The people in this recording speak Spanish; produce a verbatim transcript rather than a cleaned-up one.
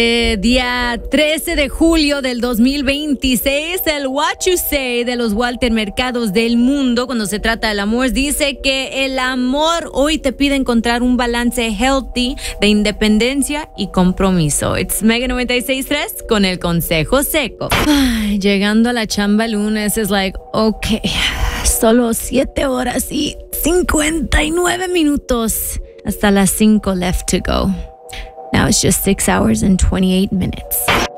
Eh, día trece de julio del dos mil veintiséis, el What You Say de los Walter Mercados del mundo, cuando se trata del amor, dice que el amor hoy te pide encontrar un balance healthy de independencia y compromiso. It's Mega noventa y seis punto tres con el consejo seco. Ay, llegando a la chamba el lunes, es like, ok, solo siete horas y cincuenta y nueve minutos hasta las cinco left to go. Now it's just six hours and twenty-eight minutes.